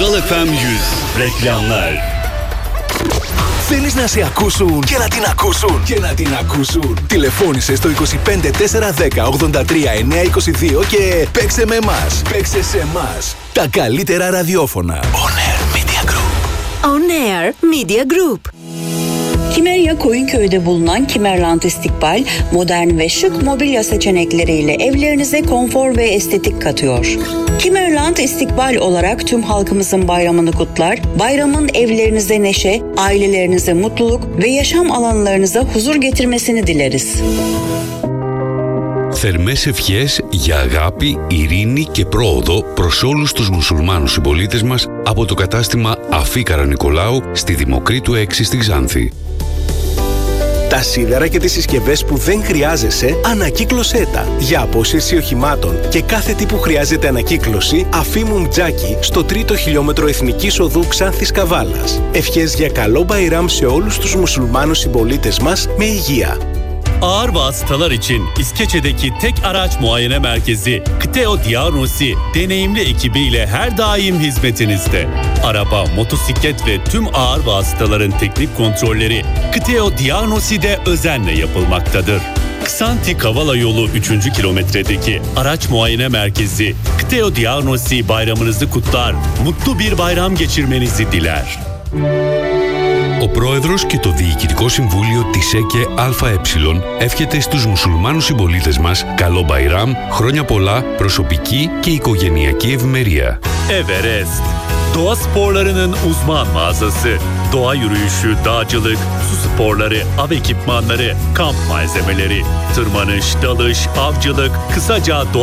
Kral FM 100 reklamlar. Θέλεις να σε ακούσουν και να την ακούσουν και να την ακούσουν. Τηλεφώνησε στο 25 410 83 922 και παίξε με εμάς. Παίξε σε εμάς. Τα καλύτερα ραδιόφωνα. On Air Media Group. On Air Media Group. Kimerya Koyunköy'de bulunan Kimerland İstikbal, modern ve şık mobilya seçenekleriyle evlerinize konfor ve estetik katıyor. Kimerland İstikbal olarak tüm halkımızın bayramını kutlar, bayramın evlerinize neşe, ailelerinize mutluluk ve yaşam alanlarınıza huzur getirmesini dileriz. Θερμές ευχές για αγάπη, ειρήνη και πρόοδο προς όλους τους μουσουλμάνους συμπολίτες μας από το κατάστημα Αφή Καρανικολάου στη Δημοκρίτου 6 στη Ξάνθη. Τα σίδερα και τις συσκευές που δεν χρειάζεσαι, ανακύκλωσέ τα. Για αποσύρση οχημάτων και κάθε τι που χρειάζεται ανακύκλωση, Αφή Μουμτζάκι στο 3ο χιλιόμετρο Εθνικής Οδού Ξάνθης Καβάλας. Ευχές για καλό Μπαϊράμ σε όλους τους μουσουλμάνους συμπολίτες μας με υγεία. Ağır vasıtalar için İskeçe'deki tek araç muayene merkezi Kteo Diagnosi deneyimli ekibiyle her daim hizmetinizde. Araba, motosiklet ve tüm ağır vasıtaların teknik kontrolleri Kteo Diagnosi'de özenle yapılmaktadır. Ksanti Kavala yolu 3. kilometredeki araç muayene merkezi Kteo Diagnosi bayramınızı kutlar, mutlu bir bayram geçirmenizi diler. Ο Πρόεδρος και το Διοικητικό Συμβούλιο της ΕΚΕ ΑΕ εύχεται στους μουσουλμάνους συμπολίτες μας καλό Μπαϊράμ, χρόνια πολλά, προσωπική και οικογενειακή ευημερία. Everest, doğa sporlarının uzman mağazası. Doğa yürüyüşü, dağcılık, su sporları, av ekipmanları, kamp malzemeleri, tırmanış, dalış, avcılık, kısaca doğa